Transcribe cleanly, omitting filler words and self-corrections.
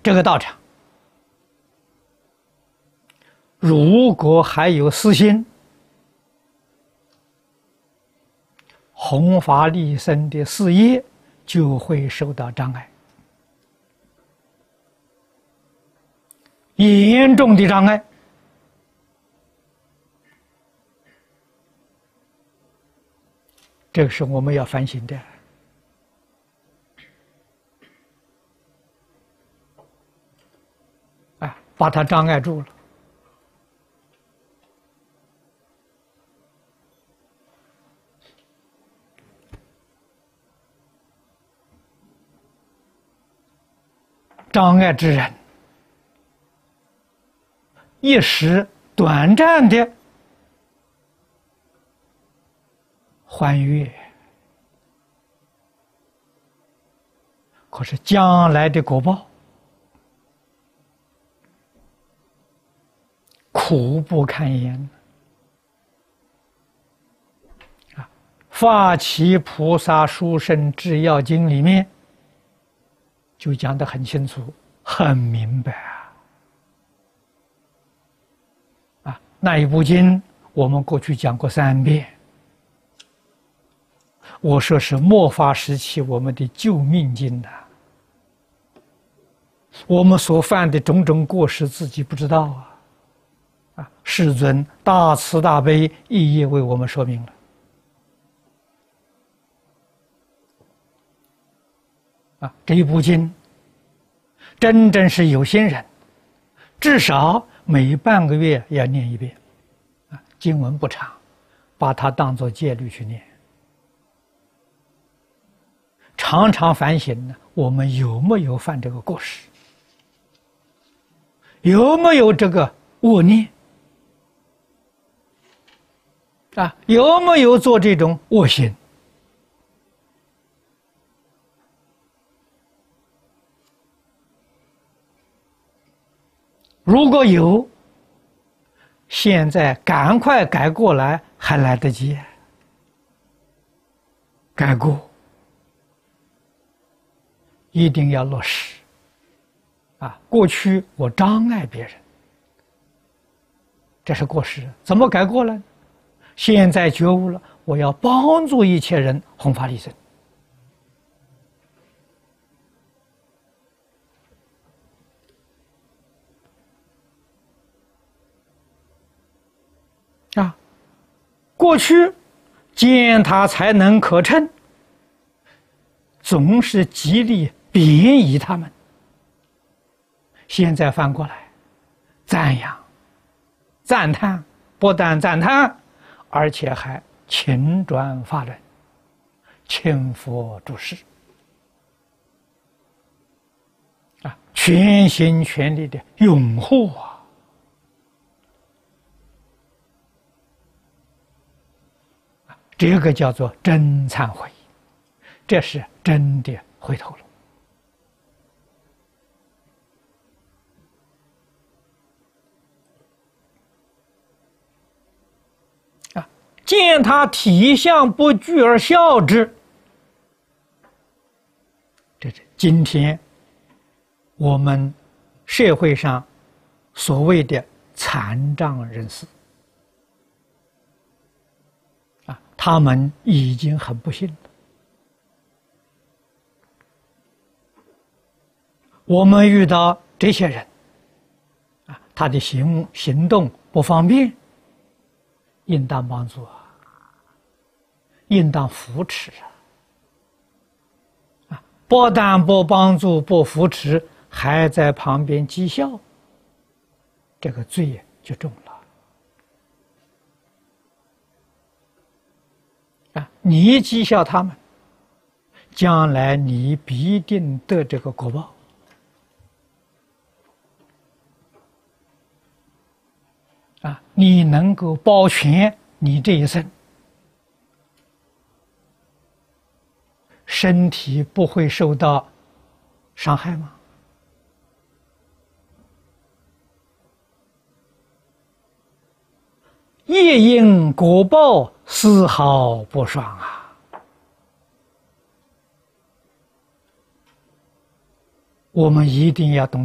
这个道场如果还有私心，弘法利生的事业就会受到障碍，严重的障碍。这个是我们要反省的。把它障碍住了。障碍之人，一时短暂的欢悦，可是将来的果报苦不堪言。发起菩萨殊胜制要经里面就讲得很清楚、很明白那一部经我们过去讲过3遍，我说是末法时期我们的救命经我们所犯的种种过失自己不知道世尊大慈大悲一一为我们说明了。这一部经真正是有心人至少每半个月要念1遍经文不长，把它当作戒律去念，常常反省我们有没有犯这个过失，有没有这个恶念有没有做这种恶行。如果有，现在赶快改过来还来得及。改过一定要落实过去我障碍别人，这是过失，怎么改过来？现在觉悟了，我要帮助一切人弘法利生。过去见他才能可称，总是极力贬义他们。现在反过来，赞扬、赞叹，不但赞叹，而且还勤转法轮，请佛注释全心全力的拥护这个叫做真忏悔，这是真的回头了。见他体相不惧而笑之，这是今天我们社会上所谓的残障人士他们已经很不幸了。我们遇到这些人他的行动不方便，应当帮助应当扶持不但不帮助不扶持，还在旁边讥笑，这个罪就重了。你讥笑他们，将来你必定得这个果报。你能够保全你这一生，身体不会受到伤害吗？业因果报丝毫不爽我们一定要懂